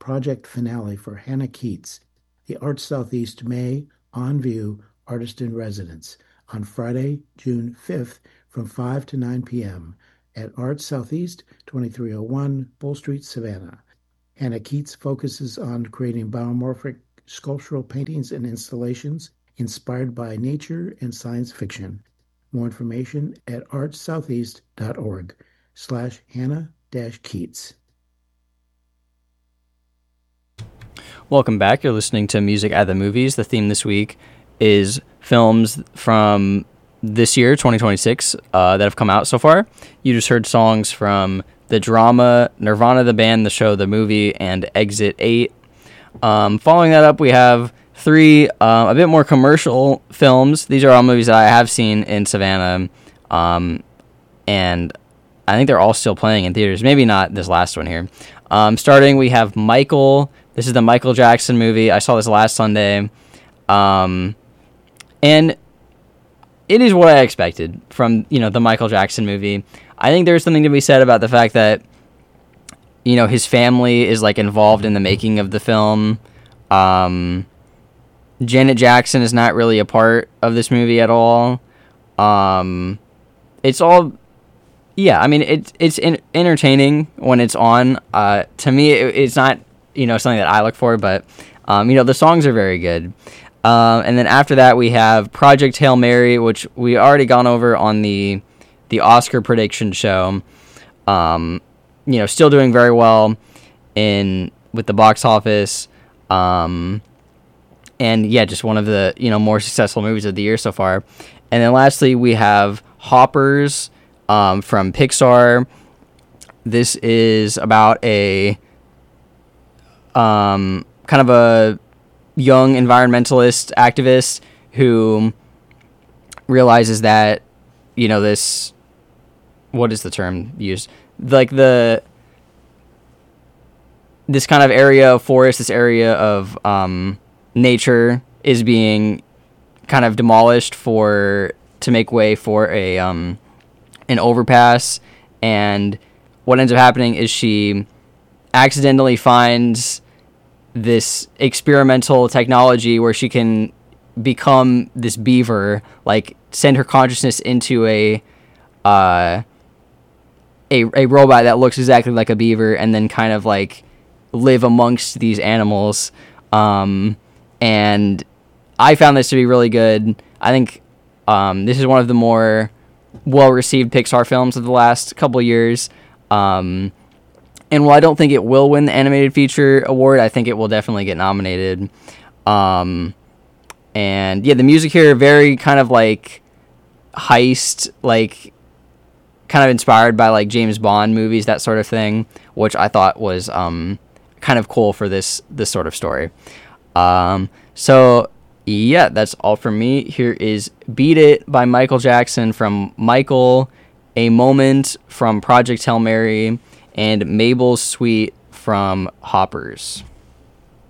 project finale for Hannah Keats, the Arts Southeast May On View Artist in Residence on Friday, June 5th from 5 to 9 p.m. at Arts Southeast, 2301 Bull Street, Savannah. Hannah Keats focuses on creating biomorphic sculptural paintings and installations inspired by nature and science fiction. More information at artssoutheast.org/Hannah-Keats. Welcome back. You're listening to Music at the Movies. The theme this week is films from this year, 2026, that have come out so far. You just heard songs from the drama Nirvana, the band, the show, the movie, and Exit 8. Following that up, we have three a bit more commercial films. These are all movies that I have seen in Savannah, and I think they're all still playing in theaters. Maybe not this last one here. Starting, we have Michael. This is the Michael Jackson movie. I saw this last Sunday, and it is what I expected from the Michael Jackson movie. I think there's something to be said about the fact that his family is involved in the making of the film. Janet Jackson is not really a part of this movie at all. It's all, yeah. I mean, it's entertaining when it's on. To me, it's not something that I look for, but the songs are very good. And then after that, we have Project Hail Mary, which we already gone over on the Oscar prediction show. Still doing very well with the box office. And yeah, just one of the more successful movies of the year so far. And then lastly, we have Hoppers from Pixar. This is about a kind of a young environmentalist activist who realizes that this, what is the term used, this kind of area of forest, this area of nature is being kind of demolished to make way for an overpass. And what ends up happening is she accidentally finds this experimental technology where she can become this beaver, send her consciousness into a robot that looks exactly like a beaver, and then kind of live amongst these animals. And I found this to be really good. I think this is one of the more well-received Pixar films of the last couple of years. And while I don't think it will win the Animated Feature Award, I think it will definitely get nominated. And yeah, the music here, very kind of heist, kind of inspired by James Bond movies, that sort of thing, which I thought was kind of cool for this sort of story. So yeah, that's all from me. Here is Beat It by Michael Jackson from Michael, A Moment from Project Hail Mary, and Mabel's Suite from Hoppers.